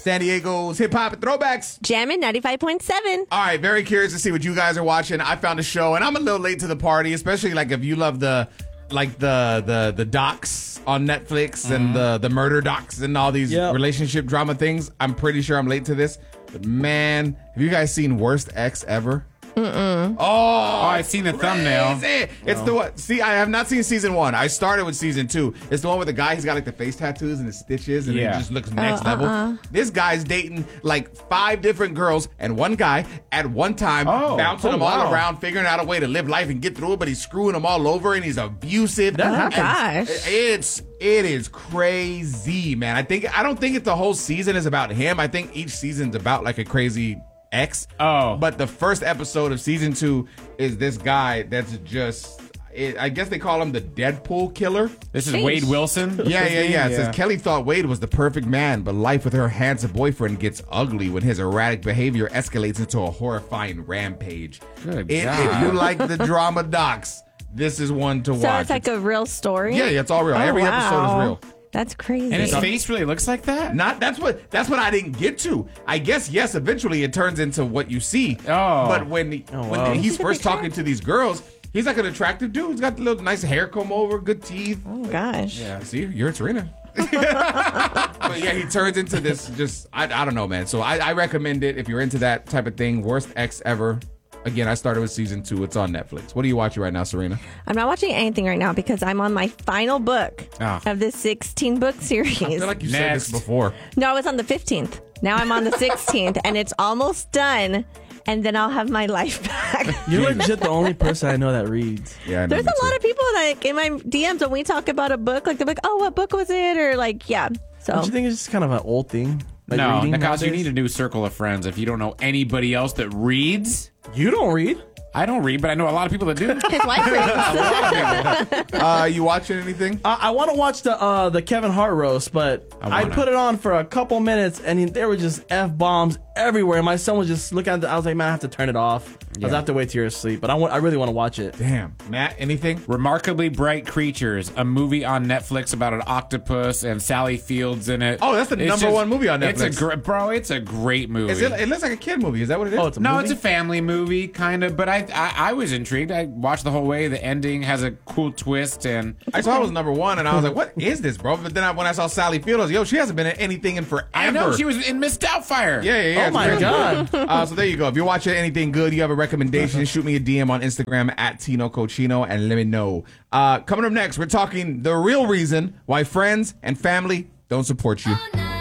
San Diego's hip hop throwbacks. Jammin' 95.7. All right, very curious to see what you guys are watching. I found a show, and I'm a little late to the party, especially like if you love the docs on Netflix and the murder docs and all these relationship drama things. I'm pretty sure I'm late to this, but man, have you guys seen Worst Ex Ever? Mm-mm. Oh, I've seen the thumbnail. It's the one. See, I have not seen season 1. I started with season 2. It's the one with the guy. He's got like the face tattoos and the stitches, and it just looks next level. This guy's dating like 5 different girls and one guy at one time, bouncing them all around, figuring out a way to live life and get through it. But he's screwing them all over, and he's abusive. Gosh, it is crazy, man. I don't think the whole season is about him. I think each season's about like a crazy ex. But the first episode of season 2 is this guy that's just, I guess they call him the Deadpool killer. This is Wade Wilson? Yeah. It says Kelly thought Wade was the perfect man, but life with her handsome boyfriend gets ugly when his erratic behavior escalates into a horrifying rampage. Good God. If you like the drama docs, this is one to watch. So it's like a real story? Yeah, it's all real. Every episode is real. That's crazy. And his face really looks like that? That's what I didn't get to. I guess yes, eventually it turns into what you see. But when he's first talking to these girls, he's like an attractive dude. He's got the little nice hair comb over, good teeth. Oh gosh. Yeah, see, you're Serena. But yeah, he turns into this just I don't know, man. So I recommend it if you're into that type of thing. Worst Ex Ever. Again, I started with season 2. It's on Netflix. What are you watching right now, Serena? I'm not watching anything right now because I'm on my final book of this 16-book series. I feel like you said this before. No, I was on the 15th. Now I'm on the 16th, and it's almost done, and then I'll have my life back. You're legit the only person I know that reads. Yeah, There's a lot of people like in my DMs when we talk about a book, like they're like, "Oh, what book was it?" Or like, yeah. So Don't you think it's just kind of an old thing? Like no, reading because you nowadays? need a new circle of friends. If you don't know anybody else that reads, You don't read? I don't read, but I know a lot of people that do. his wife reads. You watching anything? I want to watch the Kevin Hart roast, but I put it on for a couple minutes, and there were just F-bombs everywhere. And my son was just looking at it. I was like, man, I have to turn it off. I have to wait till you're asleep. But I really want to watch it. Damn. Matt, anything? Remarkably Bright Creatures, a movie on Netflix about an octopus and Sally Fields in it. Oh, that's the number one movie on Netflix. It's a great movie. It looks like a kid movie. Is that what it is? Oh, it's a No, movie? it's a family movie, kind of. But I was intrigued. I watched the whole way. The ending has a cool twist, and I saw it was number 1, and I was like, "What is this, bro?" But then when I saw Sally Field, I was like, "Yo, she hasn't been in anything in forever." I know she was in Miss Doubtfire. Yeah. Oh my God. So there you go. If you're watching anything good, you have a recommendation, shoot me a DM on Instagram at Tino Cochino and let me know. Coming up next, we're talking the real reason why friends and family don't support you.